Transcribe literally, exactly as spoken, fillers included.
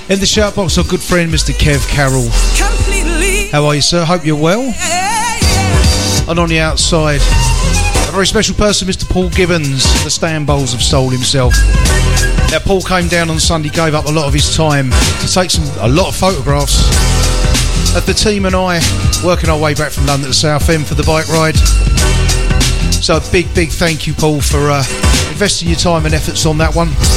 In the shout box, our good friend Mister Kev Carroll. Completely. How are you, sir? Hope you're well. And on the outside, a very special person, Mister Paul Gibbons, the Stan Bowles of Soul himself. Now, Paul came down on Sunday, gave up a lot of his time to take some a lot of photographs of the team and I working our way back from London to Southend for the bike ride. So a big, big thank you, Paul, for uh, investing your time and efforts on that one.